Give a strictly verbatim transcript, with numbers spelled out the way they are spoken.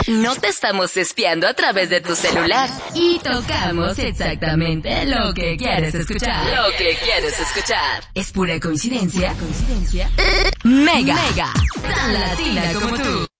No te estamos espiando a través de tu celular. Y tocamos exactamente lo que quieres escuchar. Lo que quieres escuchar. ¿Es pura coincidencia? ¿Coincidencia? Mega. Mega. Tan latina como tú.